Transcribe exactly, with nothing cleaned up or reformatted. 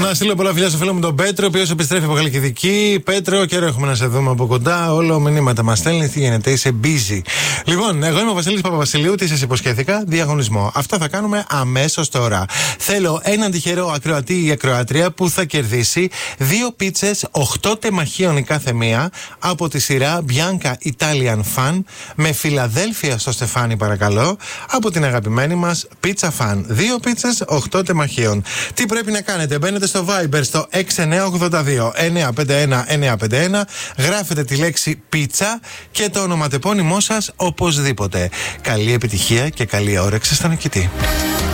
Να στείλω πολλά φιλιά στο φίλο μου τον Πέτρο, ο οποίος επιστρέφει από Χαλκιδική. Πέτρο, καιρό έχουμε να σε δούμε από κοντά. Όλο μηνύματα μας στέλνει. Τι γίνεται, είσαι busy. Λοιπόν, εγώ είμαι ο Βασίλης Παπαβασιλείου. Τι σας υποσχέθηκα, διαγωνισμό. Αυτό θα κάνουμε αμέσως τώρα. Θέλω έναν τυχερό ακροατή ή ακροάτρια που θα κερδίσει δύο πίτσες οκτώ τεμαχίων η κάθε μία από τη σειρά Bianca Italian Fan με Φιλαδέλφια στο στεφάνι, παρακαλώ, από την αγαπημένη μας Pizza Fan. Δύο πίτσες οκτώ τεμαχίων. Τι πρέπει να κάνετε? Μπαίνετε στο Viber στο έξι εννιά οκτώ δύο εννιά πέντε ένα εννιά πέντε ένα, γράφετε τη λέξη πίτσα και το ονοματεπώνυμό σας οπωσδήποτε. Καλή επιτυχία και καλή όρεξη στον νικητή.